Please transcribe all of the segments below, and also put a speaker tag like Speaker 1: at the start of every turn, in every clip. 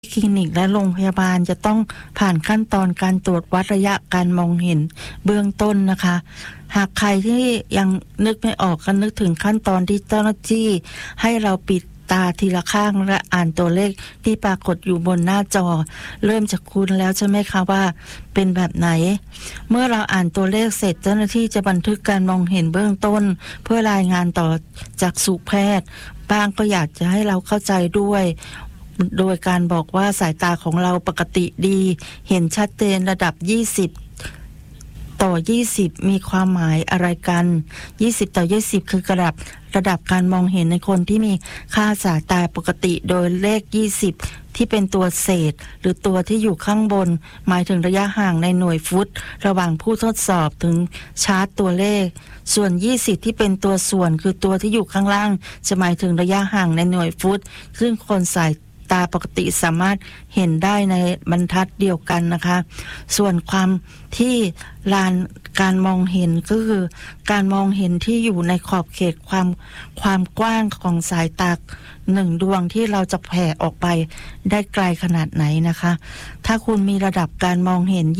Speaker 1: คลินิกและโรงพยาบาลจะต้องผ่านขั้นตอนการตรวจวัดระยะการมองเห็นเบื้องต้นนะคะ หากใครที่ยังนึกไม่ออกก็นึกถึงขั้นตอนที่เจ้าหน้าที่ให้เราปิดตาทีละข้างและอ่านตัวเลขที่ปรากฏอยู่บนหน้าจอเริ่มจะคุ้นแล้วใช่ไหมคะว่าเป็นแบบไหนเมื่อเราอ่านตัวเลขเสร็จเจ้าหน้าที่จะบันทึกการมองเห็นเบื้องต้นเพื่อรายงานต่อจากจักษุแพทย์บ้างก็อยากจะให้เราเข้าใจด้วยโดยการบอกว่าสายตาของเราปกติดีเห็นชัดเจนระดับ20 ต่อ 20มีความหมายอะไรกัน20 ต่อ 20คือกระดับการมองเห็นในคนที่มีค่าสายตาปกติโดยเลข20ที่เป็นตัวเศษหรือตัวที่อยู่ข้างบนหมายถึงระยะห่างในหน่วยฟุตระหว่างผู้ทดสอบถึงชาร์ตตัวเลขส่วน20ที่เป็นตัวส่วนคือตัวที่อยู่ข้างล่างจะหมายถึงระยะห่างในหน่วยฟุตซึ่งคนสายตาปกติสามารถเห็นได้ในบรรทัดเดียวกันนะคะส่วนความที่การมองเห็นก็คือการมองเห็นที่อยู่ในขอบเขตความกว้างของสายตาหนึ่งดวงที่เราจะแผ่ออกไปได้ไกลขนาดไหนนะคะถ้าคุณมีระดับการมองเห็น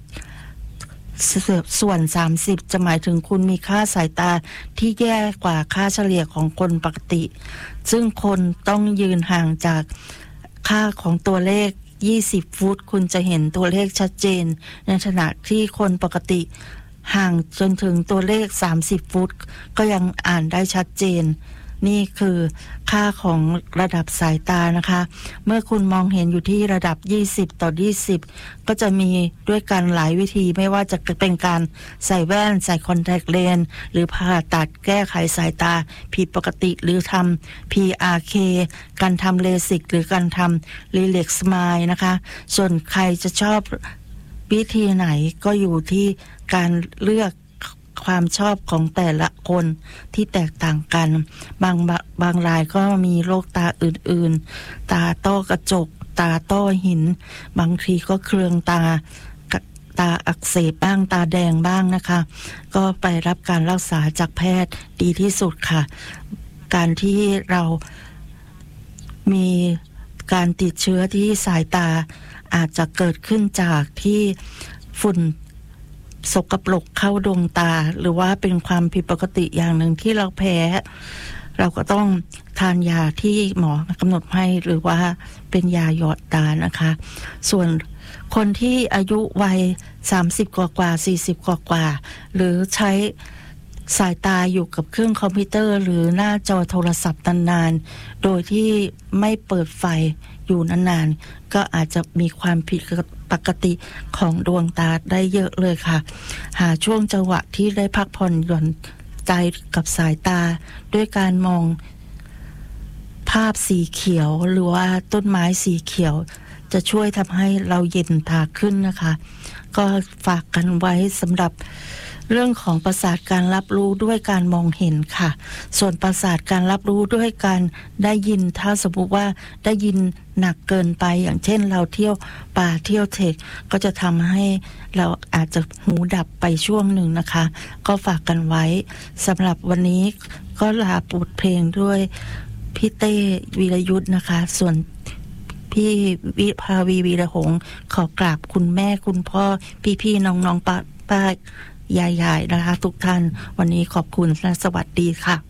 Speaker 1: 20ส่วน30จะหมายถึงคุณมีค่าสายตาที่แย่กว่าค่าเฉลี่ยของคนปกติซึ่งคนต้องยืนห่างจากค่าของตัวเลข20ฟุตคุณจะเห็นตัวเลขชัดเจนในขณะที่คนปกติห่างจนถึงตัวเลข30ฟุตก็ยังอ่านได้ชัดเจนนี่คือค่าของระดับสายตานะคะเมื่อคุณมองเห็นอยู่ที่ระดับ20 ต่อ 20ก็จะมีด้วยกันหลายวิธีไม่ว่าจะเป็นการใส่แว่นใส่คอนแทคเลนส์หรือผ่าตัดแก้ไขสายตาผิดปกติหรือทำ PRK การทำเลสิกหรือการทำรีเล็กซ์ไมล์นะคะส่วนใครจะชอบวิธีไหนก็อยู่ที่การเลือกความชอบของแต่ละคนที่แตกต่างกันบางรายก็มีโรคตาอื่นๆตาต้อกระจกตาต้อหินบางทีก็เครืองตาอักเสบบ้างตาแดงบ้างนะคะก็ไปรับการรักษาจากแพทย์ดีที่สุดค่ะการที่เรามีการติดเชื้อที่สายตาอาจจะเกิดขึ้นจากที่ฝุ่นสกปรกเข้าดวงตาหรือว่าเป็นความผิดปกติอย่างหนึ่งที่เราแพ้เราก็ต้องทานยาที่หมอกำหนดให้หรือว่าเป็นยาหยอดตานะคะส่วนคนที่อายุวัย30กว่า40กว่าหรือใช้สายตาอยู่กับเครื่องคอมพิวเตอร์หรือหน้าจอโทรศัพท์นานๆโดยที่ไม่เปิดไฟอยู่นานๆก็อาจจะมีความผิดปกติของดวงตาได้เยอะเลยค่ะหาช่วงจังหวะที่ได้พักผ่อนหย่อนใจกับสายตาด้วยการมองภาพสีเขียวหรือว่าต้นไม้สีเขียวจะช่วยทำให้เราเย็นตาขึ้นนะคะก็ฝากกันไว้สำหรับเรื่องของประสาทการรับรู้ด้วยการมองเห็นค่ะส่วนประสาทการรับรู้ด้วยการได้ยินถ้าสมมติว่าได้ยินหนักเกินไปอย่างเช่นเราเที่ยวป่าเที่ยวเทคก็จะทำให้เราอาจจะหูดับไปช่วงหนึ่งนะคะก็ฝากกันไว้สำหรับวันนี้ก็ลาบทเพลงด้วยพี่เต้วีรยุทธนะคะส่วนพี่วิภาวีวีรหงษ์ขอกราบคุณแม่คุณพ่อพี่ๆน้องๆป้ายายๆนะคะทุกท่านวันนี้ขอบคุณและสวัสดีค่ะ